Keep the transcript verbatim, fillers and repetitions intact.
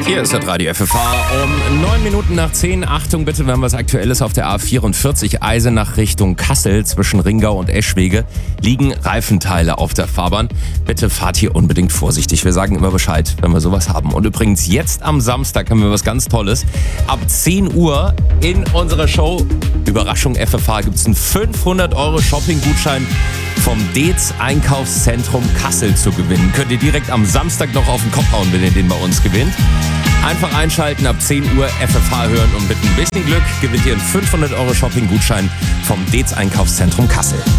Hier ist das Radio F F H um neun Minuten nach zehn. Achtung bitte, wir haben was Aktuelles auf der A vierundvierzig Eisenach Richtung Kassel. Zwischen Ringau und Eschwege liegen Reifenteile auf der Fahrbahn. Bitte fahrt hier unbedingt vorsichtig. Wir sagen immer Bescheid, wenn wir sowas haben. Und übrigens, jetzt am Samstag haben wir was ganz Tolles. Ab zehn Uhr in unserer Show Überraschung F F H gibt es einen fünfhundert Euro Shopping-Gutschein vom Deetz Einkaufszentrum Kassel zu gewinnen. Könnt ihr direkt am Samstag noch auf den Kopf hauen, wenn ihr den bei uns gewinnt. Einfach einschalten, ab zehn Uhr F F H hören und mit ein bisschen Glück gewinnt ihr einen fünfhundert Euro Shopping-Gutschein vom Deetz Einkaufszentrum Kassel.